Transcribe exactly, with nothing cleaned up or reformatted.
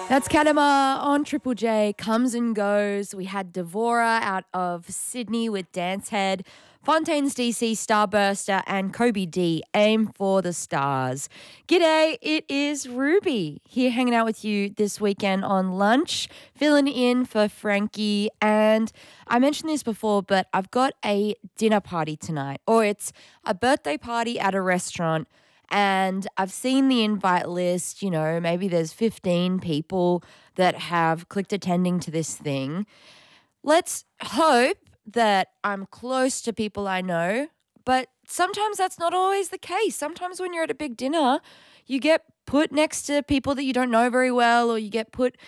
That's Kadama on Triple J. Comes and goes. We had Devora out of Sydney with Dance Head, Fontaines D C Starburster, and Kobe D Aim for the Stars. G'day, it is Ruby here hanging out with you this weekend on lunch, filling in for Frankie. And I mentioned this before, but I've got a dinner party tonight, or it's a birthday party at a restaurant. And I've seen the invite list, you know, maybe there's fifteen people that have clicked attending to this thing. Let's hope that I'm close to people I know, but sometimes that's not always the case. Sometimes when you're at a big dinner, you get put next to people that you don't know very well, or you get put